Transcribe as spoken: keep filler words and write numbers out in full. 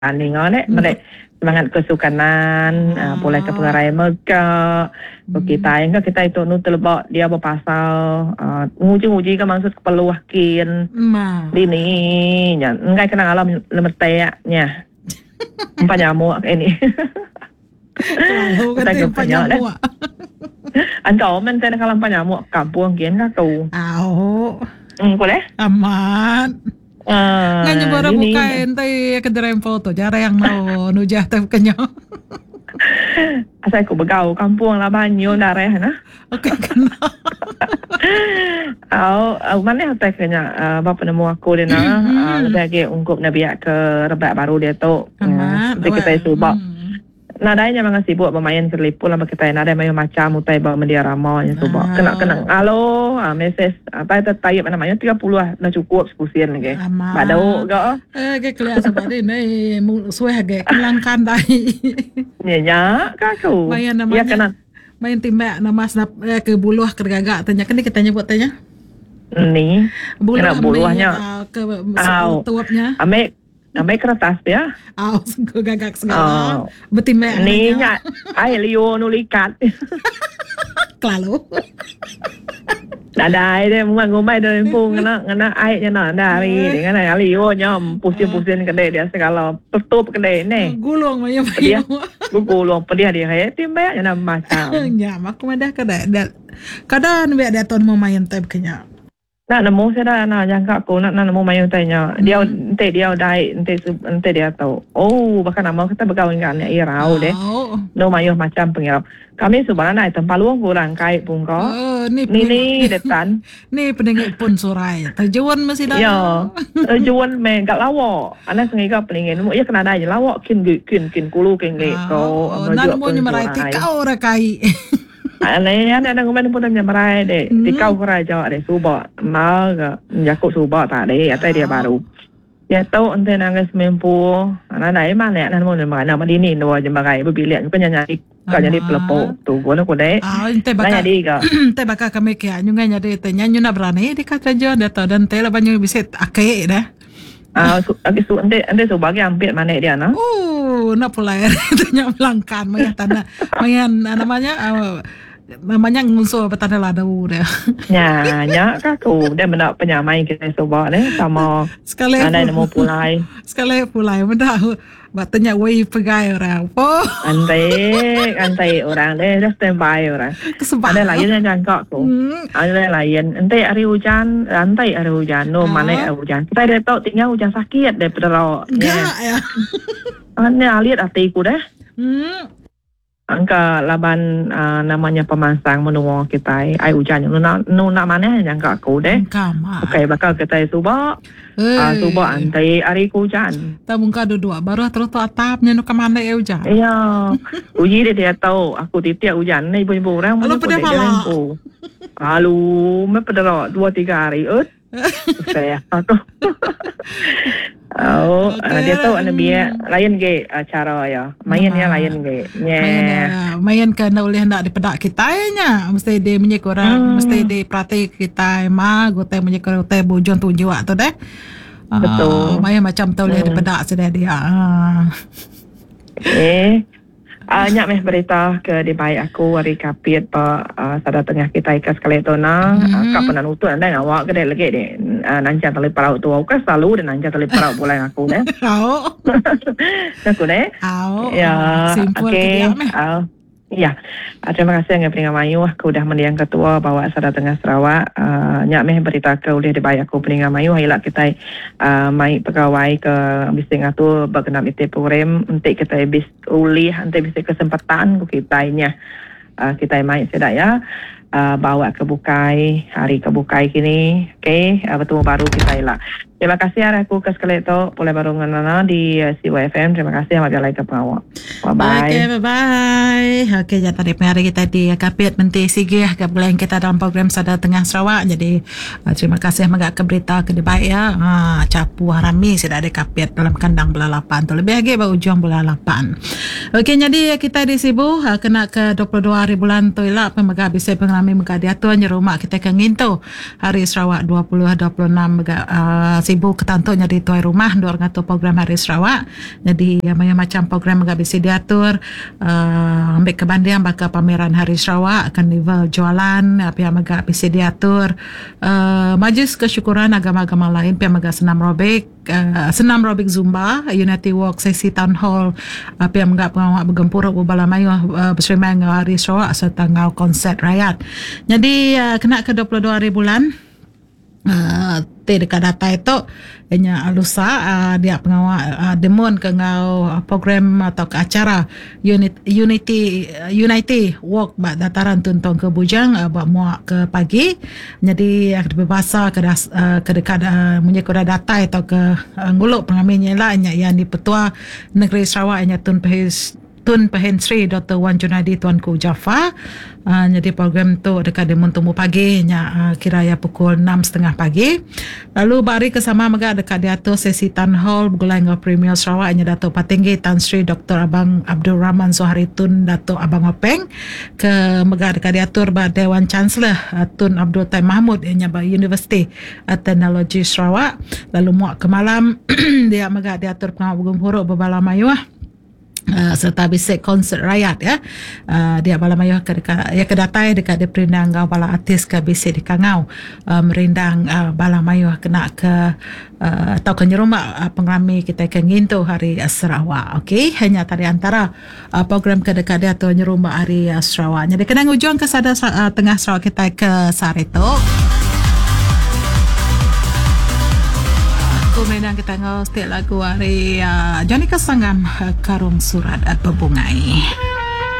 Ani ngone mereka semangat kesukanan, uh, boleh ke pengarai mereka. Hmm. Kita yang kita itu nu telebak dia berpasal, uh, nguji-nguji ke maksud keperluan Ma. Dini, nya enggak kena alam lemeteknya. Empat nyamuk ini. Kalau kata empat nyamuk. Anh cậu mình tên là kalam nyamuk kampung kian ka tu. Au. Hmm, boleh? Aman. Uh, Nga baru buka ente kedai foto jara yang mau nujah teh kenyo. Asal aku begau kampung lah banyo darah na. Okey kena. Au, au mana teh kenya bapa nemu aku dia na, lebih lagi ungkup nabi ke rebak baru dia tu. Nanti kita subak. Nadanya memang sibuk bermain kelipul lah kita nada main macam utai bawa media ramah yang subak. Kena kena halo, mesej apa itu tayap namanya tiga puluh lah, dah cukup sepusian lagi. Badau ke? Eh, ke kelas sebab ni suai lagi kelangkan dai. Ya, kaku. Main namanya. Ya kena. Main timbak nama snap ke buluh ke gagak tanya kan kita nyebut tanya. Ni. Buluh buluhnya ke tuapnya. Ambil Ambil kertas dia. Oh, ke gagak segala. Betimbak. Ni nya ai Leo nulikat. Claro. Ada ai dia ngomai dari pung ngena ngena ai nya na dari dengan ai Leo nya pusing-pusing kedai dia segala tutup kedai ni. Gulung maya dia. Gulung pedih dia hai timbak nya macam. Ya, mak madah kedai. Kadang biar dia ton mau main tab kenya. Nak nemu saya dah nak jangka aku nak nak nemu mayu tanya dia Hmm. ente dia dai ente ente dia tahu oh bahkan nama kita berkawan dengan ya irau deh no mayu macam pengirap kami sebenarnya itu paluang kurang kait pun kau oh, ni ni ni detan ni pendengar pun surai terjuan masih dah ya terjuan me gak lawak anak sengi kau pendengar nemu ya kena dah je lawak kin kin kin kulu kin ge kau nak mau nyemarai tikau rakai Alay yan ada komen pun tanya merai deh tikau kerai jawab deh subak mal ke jakut subak tak deh atau dia baru ya tahu ente nangis mempu anak naik mana anak mau nama nama di ni dua jembagai berbilian penyanyi kau jadi pelepok tu gua nak deh ah ente bakal ente bakal kami kaya nyungai nyari tanya nyuna berani di kata jo dah tahu dan ente lah banyak bisa akai dah ah lagi su ente ente subak yang hampir mana dia na oh nak pulai tanya melangkan maya tanah maya namanya namanya ngusul petanda ladau dia. Ya, ya kaku dia mendak penyamai kita subak ni sama sekali ada nemu pulai. Sekali pulai mendak batanya wei pegai orang. Oh, antai antai orang deh dah standby orang. Ada lain yang jangka aku. Ada lain antai hari hujan, antai hari hujan, no mana hari hujan. Kita dah tahu tinggal hujan sakit daripada rawat. Enggak ya. Ane alit hatiku deh. Hmm. Angka laban uh, namanya pemansang menunggu kita ai hujan nu nak nu nak mana yang kak aku deh. Okey bakal kita subak. Ah subak antai hari hujan. Ta muka dua baru terus tu atapnya nu ke mana ai hujan. Iya. Uji dia dia tahu aku titik hujan ni ibu-ibu orang mana pun dia lempu. Lalu me pada dua tiga hari ut. Saya aku. Oh, okay. uh, dia tahu anak biar lain ke acara ya. Main ya lain ke. Yeah. Main kan oleh hendak dipedak kita nya. Mesti dia menyek orang, hmm. mesti dia perhati kita mah, gote menyek orang teh bojon tunjuk tu deh. Betul. Uh, main macam tu oleh hmm. dipedak sudah dia. Uh. Eh. Uh, nyak meh berita ke di baik aku hari kapit pa uh, sada tengah kita ikas kali tu na mm-hmm. uh, kapan utu anda awak kedai lagi deh uh, nanti tali parau tu aku kan selalu dan nanti tali parau boleh aku deh oh aku deh oh ya simpul okay. uh, ya uh, terima kasih yang Peningan Mayu aku dah mendiang ketua bawa sada tengah Sarawak uh, nyak meh berita ke udah di baik aku Peningan Mayu hilak kita uh, mai pegawai ke bising tu berkenaan itu program untuk kita bis ulih nanti bisa kesempatan kita nya uh, kita mai sedak ya uh, bawa ke bukai hari ke bukai kini okey uh, bertemu baru kita hilak terima kasih aku ke sekali tu boleh baru ngana di uh, C Y F M terima kasih sama lagi ke pengawak bye bye okay, bye bye okey ya tadi hari kita di kapit menti sigih ke bulan kita dalam program Sada Tengah Sarawak jadi uh, terima kasih magak ke berita ke di baik ya uh, capu harami sudah ada kapit dalam kandang belalapan tu lebih lagi baru ujung belalapan okey jadi kita di Sibu uh, kena ke dua puluh dua hari bulan tu lah pemegah bisa pengalami megah diatur rumah kita ke ngintu hari Sarawak dua puluh dua puluh enam megah uh, sibuk ketantuk jadi tuai rumah dua ngatur program Hari Sarawak. Jadi uh, macam program agak bisa diatur, uh, ambil kebandian bakal pameran Hari Sarawak, karnival jualan apa yang agak bisa diatur, uh, majlis kesyukuran agama-agama lain pihak agak senam robek, uh, senam robek Zumba, Unity Walk, sesi town hall apa yang agak pengawak bergempur ubala mayu uh, berserimai dengan Hari Sarawak serta ngau konsert rakyat. Jadi uh, kena ke dua puluh dua hari bulan uh, te dekat data itu hanya alusa uh, dia pengawal uh, demun ke ngau uh, program atau ke acara unit, unity uh, unity walk bak dataran tuntong ke bujang uh, buat muak ke pagi. Jadi uh, berbahasa ke das, uh, ke dekat uh, punya kuda data atau ke uh, nguluk pengambilnya lah yang di Petua Negeri Sarawak yang tun pehis Tun Pehen Sri Doktor Wan Junadi Tuanku Jafar. Uh, jadi program tu dekat di Muntumu pagi nya uh, kira ya pukul enam tiga puluh pagi. Lalu bari kesama mega dekat di atur sesi town hall bergulai dengan Premier Sarawak nya Datuk Patinggi Tan Sri Doktor Abang Abdul Rahman Zohari Tun Datuk Abang Openg ke mega dekat diatur ba Dewan Chancellor uh, Tun Abdul Taim Mahmud nya ba University uh, Teknologi Sarawak. Lalu muak ke malam dia mega diatur pengawal bergempur berbala mayuah. Uh, serta bisik konsert rakyat ya. Uh, dia bala mayuh ke dekat ya ke datai dekat dia perindang ngau bala artis ke bisik di Kangau uh, merindang uh, bala mayuh kena ke uh, atau ke nyerumah uh, pengrami kita ke ngintu Hari Sarawak. Okey, hanya tadi antara uh, program ke dekat dia atau nyerumah Hari uh, Sarawak. Jadi kena ngujung ke sada uh, tengah Sarawak kita ke Sarito. Kemudian kita ngau setiap lagu hari uh, Johnny Kesangam uh, Karung Surat uh, Bebungai.